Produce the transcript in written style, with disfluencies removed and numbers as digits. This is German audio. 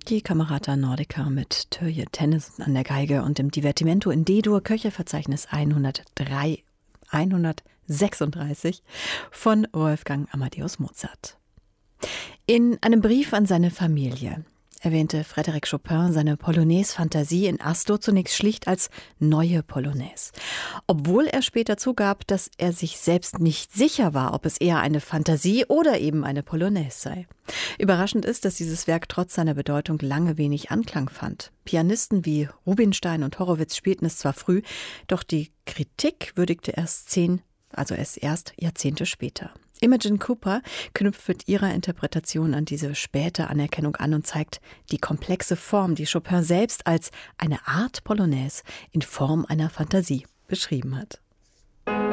Die Camerata Nordica mit Terje Tennyson an der Geige und dem Divertimento in D-Dur, Köchelverzeichnis 136 von Wolfgang Amadeus Mozart. In einem Brief an seine Familie erwähnte Frédéric Chopin seine Polonaise-Fantasie in Astor zunächst schlicht als neue Polonaise. Obwohl er später zugab, dass er sich selbst nicht sicher war, ob es eher eine Fantasie oder eben eine Polonaise sei. Überraschend ist, dass dieses Werk trotz seiner Bedeutung lange wenig Anklang fand. Pianisten wie Rubinstein und Horowitz spielten es zwar früh, doch die Kritik würdigte erst Jahrzehnte später. Imogen Cooper knüpft mit ihrer Interpretation an diese späte Anerkennung an und zeigt die komplexe Form, die Chopin selbst als eine Art Polonaise in Form einer Fantasie beschrieben hat.